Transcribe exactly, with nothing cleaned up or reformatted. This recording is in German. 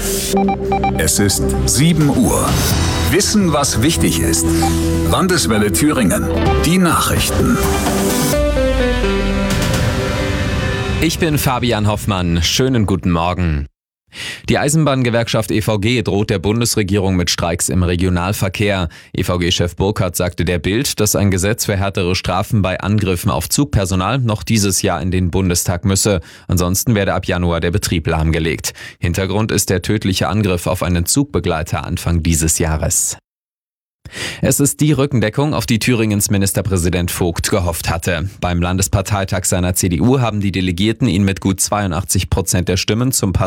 Es ist sieben Uhr. Wissen, was wichtig ist. Landeswelle Thüringen. Die Nachrichten. Ich bin Fabian Hoffmann. Schönen guten Morgen. Die Eisenbahngewerkschaft E V G droht der Bundesregierung mit Streiks im Regionalverkehr. E V G-Chef Burkhardt sagte der Bild, dass ein Gesetz für härtere Strafen bei Angriffen auf Zugpersonal noch dieses Jahr in den Bundestag müsse. Ansonsten werde ab Januar der Betrieb lahmgelegt. Hintergrund ist der tödliche Angriff auf einen Zugbegleiter Anfang dieses Jahres. Es ist die Rückendeckung, auf die Thüringens Ministerpräsident Vogt gehofft hatte. Beim Landesparteitag seiner C D U haben die Delegierten ihn mit gut zweiundachtzig Prozent der Stimmen zum